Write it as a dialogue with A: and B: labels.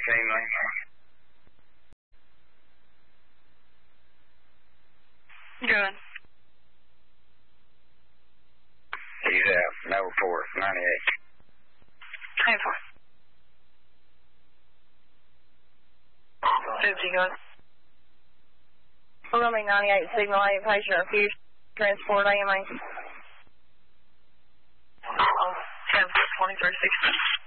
A: mainline.
B: Good.
A: He's out. No report. 98.
B: 94. 50, good.
C: We're going to be 98 signal 8 patient refused transport AMA.
B: 10, 23, 16.